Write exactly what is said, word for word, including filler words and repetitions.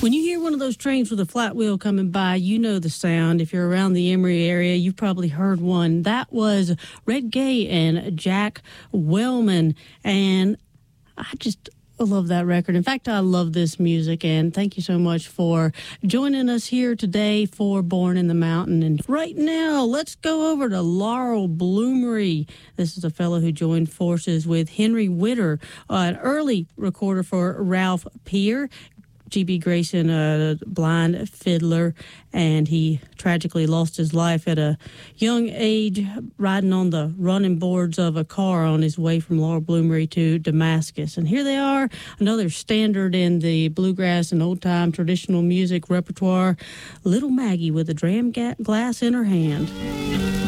When you hear one of those trains with a flat wheel coming by, you know the sound. If you're around the Emory area, you've probably heard one. That was Red Gay and Jack Wellman. And I just love that record. In fact, I love this music. And thank you so much for joining us here today for Born in the Mountain. And right now, let's go over to Laurel Bloomery. This is a fellow who joined forces with Henry Witter, uh, an early recorder for Ralph Peer. G B. Grayson, a blind fiddler, and he tragically lost his life at a young age riding on the running boards of a car on his way from Laurel Bloomery to Damascus. And here they are, another standard in the bluegrass and old-time traditional music repertoire, Little Maggie with a dram ga- glass in her hand.